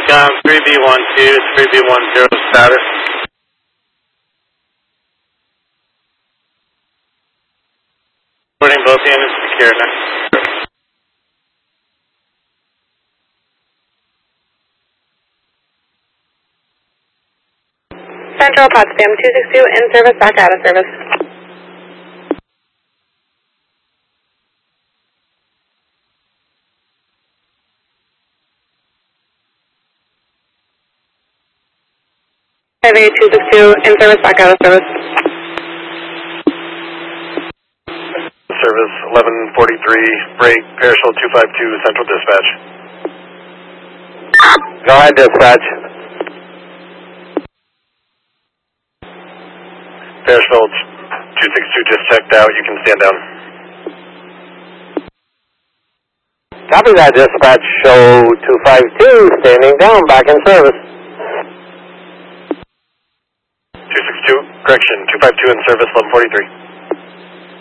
3B12, 3B10 status. Putting both units secure now. Central Potsdam 262 in service, back out of service. Heavy 262 in service, back out of service. Service 1143, break, Parashel 252, Central Dispatch. Go ahead, dispatch. Parashel 262 just checked out, you can stand down. Copy that, dispatch. Show 252, standing down, back in service. 262, correction, 252 in service, 1143.